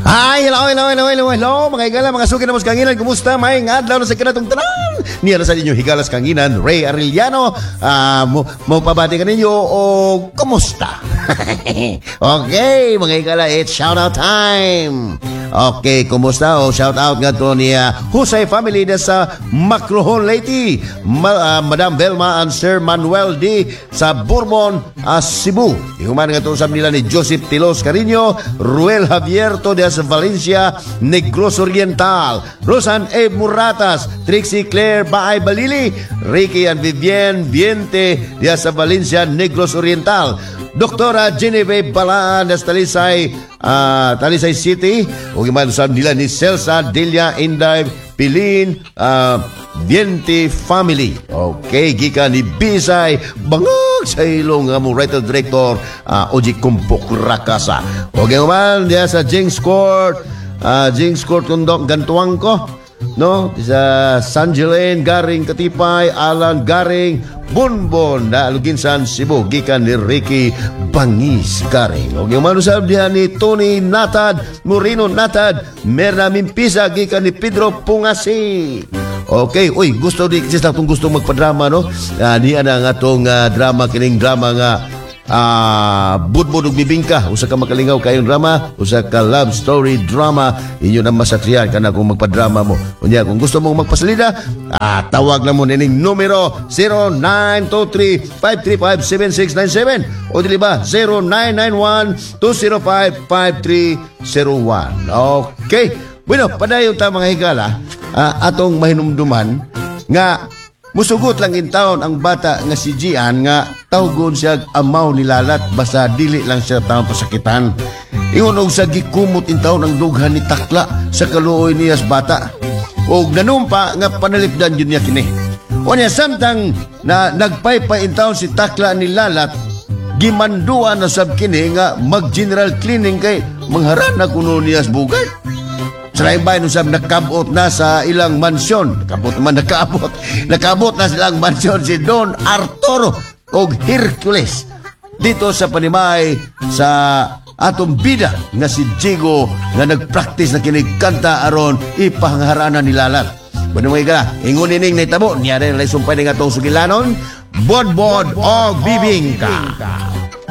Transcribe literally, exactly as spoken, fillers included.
Ay, hello, hello, hello, hello, hello, mga higala, mga suki na mas kanginan, kumusta? May ngadlaw na sa kanatong tanan. Niya na sa inyo higalas kanginan, Ray Arellano. Ah, mo, mo pabati ka ninyo o kumusta? Okay, mga higala, it's shoutout time. Okay, kumusta? O shoutout nga to ni uh, Husay family na sa Macrohon Leyte, Ma, uh, Madam Belma and Sir Manuel D sa Bourbon, uh, Cebu. Ihuman nga to usab nila ni Joseph Tilos Carino, Ruel Javierto de sa Valencia, Negros Oriental, Rosan A. Muratas, Trixie Claire Baay Balili, Ricky and Vivienne Viente de sa Valencia, Negros Oriental, Doktora Genevieve Balaan sa Talisay, uh, Talisay City, o iman usab nila ni Celsa Delia Inday Pilin, uh, Viente family. Okay, gika ni Bisay bangag sa ilong nga mo writer director uh, Oji Kumpok Rakasa. Okay man diya sa Jinx Court, uh, Jinx Court kundok gantuang ko, no, sa Sanjelen Garing Katipay, Alan Garing Bonbon na Luginsan Cebu, gikan ni Ricky Bangis Garing. Okay man usab diya ni Tony Natad Moreno Natad, Merna Mimpisa, gikan ni Pedro Pungasi. Okay, uy, gusto di kasi itong gusto magpadrama, no? Uh, di ana nga itong uh, drama, kining drama nga uh, budbud ug bibingka. Usa ka makalingaw kayong drama, usa ka love story drama, inyo na masatriyan kana kung magpadrama mo. Unya, kung gusto mong magpasalida, uh, tawag na mo nining numero zero nine two three, five three five, seven six nine seven o dili ba zero nine nine one, two zero five, five three zero one. Okay. Bueno, padayon ta mga higala. Uh, atong mahinumduman nga musugot lang in taon ang bata nga si Gian nga tawgon siya amaw nilalat basta dili lang siya taon pasakitan. Ingon og sa gikumot in taon ang dughan ni takla sa kaluoy niyas bata. Og nanumpa nga panalipdan yun niya kini. O niya samtang na nagpaypay in taon si takla ni lalat, gimanduan na sab kini nga mag general cleaning kay mangharana kuno niyas bugay. Saraymbay nung sab nakabot na sa ilang mansyon. Nakabot naman nakabot. Nakabot na silang mansyon si Don Arturo o Hercules. Dito sa Panimay sa atong bida nga si Jigo nga nagpractice na kinigkanta aron ipangharana ni Lalat. Bueno mga ikala, ingon ining naitabo, niya rin lang sumpay nga itong sugilanon, Bodbod o Bibingka.